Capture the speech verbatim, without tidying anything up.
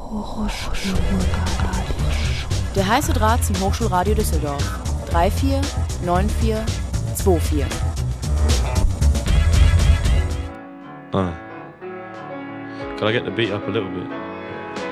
Der heiße Draht zum Hochschulradio Düsseldorf. drei vier neun vier zwei vier. Ah. Can I get the beat up a little bit?